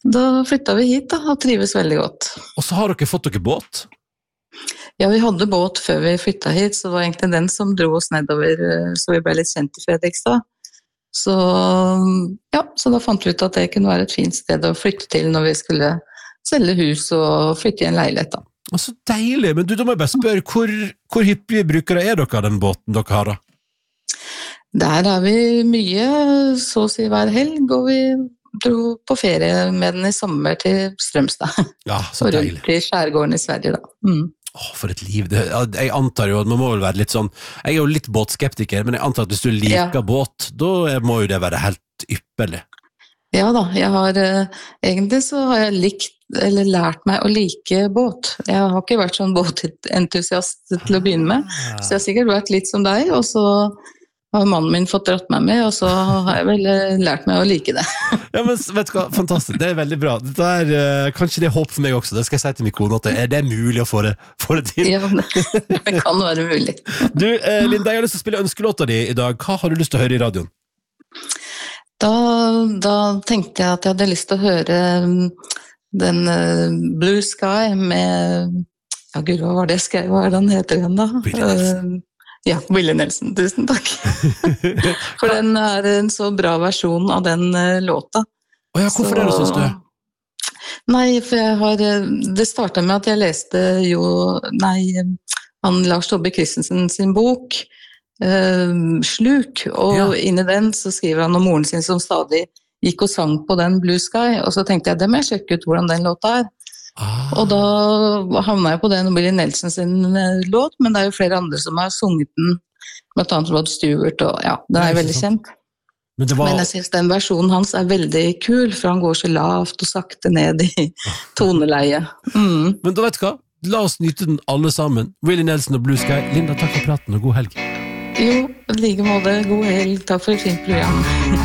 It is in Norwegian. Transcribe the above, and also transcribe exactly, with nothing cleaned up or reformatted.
Da flyttet vi hit da, og trives veldig godt. Og så har dere fått dere båt? Ja, vi hadde båt før vi flyttet hit, så det var egentlig den som dro oss nedover, så vi ble litt kjent i Fredrikstad. Så, ja, så da fant vi ut at det kunne være et fint sted å flytte til når vi skulle selge hus og flytte i en leilighet da. Å, så deilig, men du, da må jeg bare spørre, hvor, hvor hyppige brukere er dere av den båten dere har da? Der er vi mye, så å si hver helg, og vi dro på ferie med den i sommer til Strømstad. Ja, så deilig. Og rundt i skjærgården i Sverige da. Mm. Åh, for et liv. Det, jeg antar jo at man må vel være litt sånn, jeg er jo litt båtskeptiker, men jeg antar at hvis du liker ja. båt, da må jo det være helt ypperlig. Ja da, jeg har, egentlig så har jeg likt, eller lært meg å like båt. Jeg har ikke vært sånn båtentusiast til å begynne med, så jeg har sikkert vært litt som deg, og så har mannen min fått dratt meg med, og så har jeg vel lært meg å like det. Ja, men vet du hva, fantastisk, det er veldig bra. Dette er, uh, kanskje det er håp for meg også, det skal jeg si til min kone, at det er, det er mulig å få det, få det til. Ja, det kan være mulig. Du, uh, Linda, jeg har lyst til å spille ønskelåta di i dag. Hva har du lyst til å høre i radioen? Da, da tenkte jeg at jeg hadde lyst til å høre den uh, Blue Sky med, ja gud, hva var det jeg skrev, hva er den heter den da? Uh, Ja, Willie Nelson, tusen takk. For den er en så bra versjon av den uh, låta. Å ja, hvorfor så... er det så stø? Nei, for jeg har, det startet med at jeg leste jo, nei, han Lars Tobbe Christensen sin bok, uh, Sluk, og ja. Inni den så skriver han om moren sin som stadig gikk og sang på den Blue Sky, og så tenkte jeg, det må jeg sjekke ut hvordan den låta er. Ah. Og da havnet jeg på den Willie Nelson sin låt, men det er jo flere andre som har sunget den, blant annet Rod Stewart, og ja, den er, er veldig kjent. Men, det var... men jeg synes den versjonen hans er veldig kul, for han går så lavt og sakte ned i toneleie. Mm. Men da vet du hva, la oss nyte den alle sammen. Willie Nelson og Blue Sky. Linda, takk for praten og god helg. Jo, i like måte, god helg, takk for et fint program.